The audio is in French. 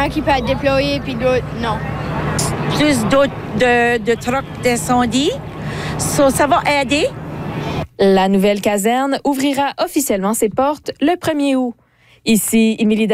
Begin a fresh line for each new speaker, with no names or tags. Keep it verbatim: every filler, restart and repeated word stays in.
un qui peut être déployé, puis l'autre, non.
Plus d'autres de, de trucks d'incendie. So, ça va aider.
La nouvelle caserne ouvrira officiellement ses portes le premier août. Ici, Émilie